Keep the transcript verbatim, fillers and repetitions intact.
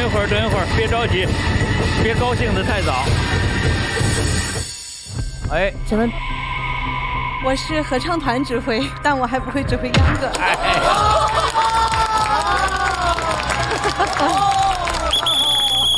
一会儿，等一会儿，别着急，别高兴的太早。哎， 请问，我是合唱团指挥，但我还不会指挥秧歌。哎